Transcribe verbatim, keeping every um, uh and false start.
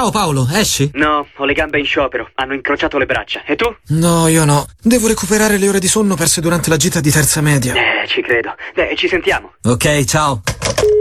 Ciao Paolo, esci? No, ho le gambe in sciopero, hanno incrociato le braccia. E tu? No, io no. Devo recuperare le ore di sonno perse durante la gita di terza media. Eh, ci credo. Eh, ci sentiamo. Ok, ciao.